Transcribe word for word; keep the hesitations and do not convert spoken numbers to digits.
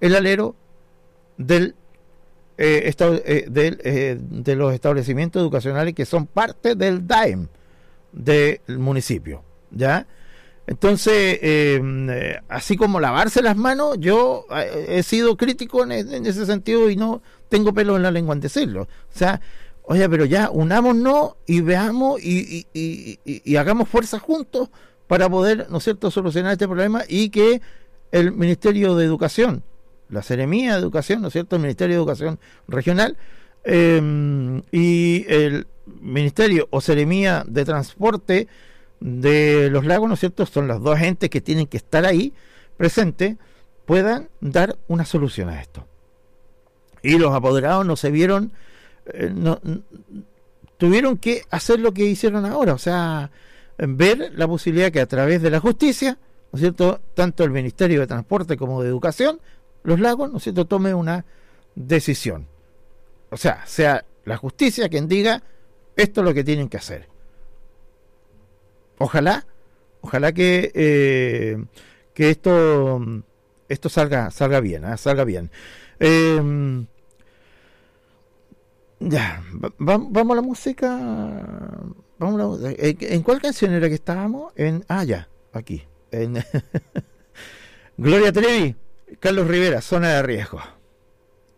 el alero del, eh, esta, eh, del eh, de los establecimientos educacionales que son parte del D A E M del municipio, ¿ya? Entonces, eh, eh, así como lavarse las manos, yo eh, he sido crítico en, en ese sentido y no tengo pelo en la lengua en decirlo. O sea, oye, pero ya unámonos y veamos y, y, y, y, y hagamos fuerza juntos para poder, ¿no es cierto?, solucionar este problema, y que el Ministerio de Educación, la Seremía de Educación, ¿no es cierto?, el Ministerio de Educación Regional eh, y el Ministerio o Seremía de Transporte de los Lagos, ¿no es cierto?, son los dos entes que tienen que estar ahí presentes, puedan dar una solución a esto. Y los apoderados no se vieron, eh, no, tuvieron que hacer lo que hicieron ahora, o sea, ver la posibilidad que a través de la justicia, ¿no es cierto?, tanto el Ministerio de Transporte como de Educación, los Lagos, ¿no es cierto?, tome una decisión. O sea, sea la justicia quien diga esto es lo que tienen que hacer. Ojalá, ojalá que eh, que esto esto salga salga bien, ¿eh? salga bien. Eh, ya, va, vamos a la música. Vamos a la música. ¿En cuál canción era que estábamos? En ah ya, aquí. En Gloria Trevi, Carlos Rivera, Zona de Riesgo.